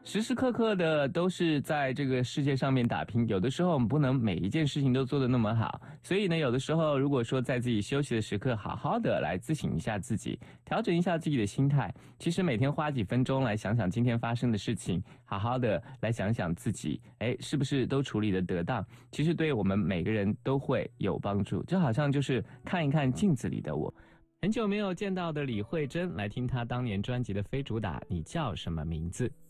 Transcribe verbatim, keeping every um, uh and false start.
时时刻刻的都是在这个世界上面打拼，有的时候我们不能每一件事情都做得那么好，所以呢，有的时候如果说在自己休息的时刻，好好的来自省一下自己，调整一下自己的心态，其实每天花几分钟来想想今天发生的事情，好好的来想想自己，哎，是不是都处理得得当，其实对我们每个人都会有帮助，就好像就是看一看镜子里的我。很久没有见到的李慧珍，来听她当年专辑的非主打《你叫什么名字》。